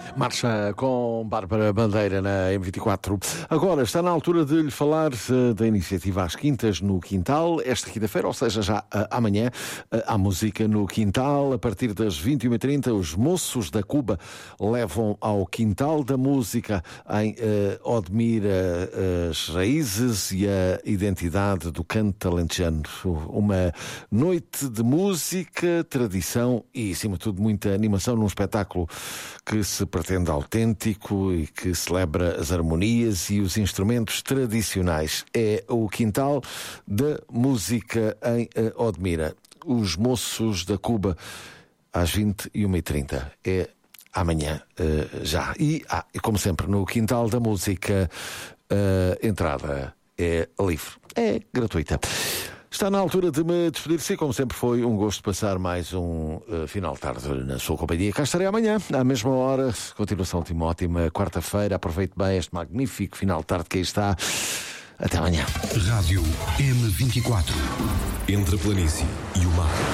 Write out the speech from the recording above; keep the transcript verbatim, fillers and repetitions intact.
Marcha com Bárbara Bandeira na M vinte e quatro. Agora está na altura de lhe falar uh, da iniciativa Às Quintas no Quintal, esta quinta-feira, ou seja, já uh, amanhã, uh, há música no Quintal. A partir das vinte e uma e trinta, os moços da Cuba levam ao Quintal da Música em uh, Odmira uh, as raízes e a identidade do canto alentejano. Uma noite de música, tradição e, acima de tudo, muita animação num espetáculo que se pretende autêntico e que celebra as harmonias e os instrumentos tradicionais. É o Quintal da Música em Odmira. Os moços da Cuba, às vinte e uma e trinta. É amanhã, uh, já. E, ah, como sempre, no Quintal da Música, a entrada é livre. É gratuita. Está na altura de me despedir-se e, como sempre, foi um gosto passar mais um uh, final de tarde na sua companhia. Cá estarei amanhã, à mesma hora. Continuação de uma ótima quarta-feira. Aproveite bem este magnífico final de tarde que aí está. Até amanhã. Rádio M vinte e quatro. Entre a planície e o mar.